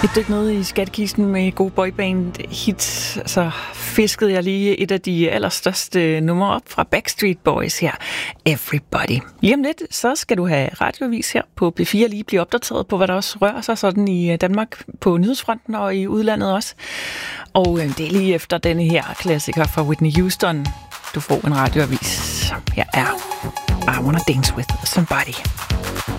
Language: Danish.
Et dyk ned i skattekisten med gode boyband hits, så fiskede jeg lige et af de allerstørste numre op fra Backstreet Boys her, Everybody. Lige om lidt, så skal du have radioavis her på P4, lige blive opdateret på, hvad der også rører sig sådan i Danmark på nyhedsfronten og i udlandet også. Og det er lige efter denne her klassiker fra Whitney Houston. Du får en radioavis. Her er I Wanna Dance With Somebody.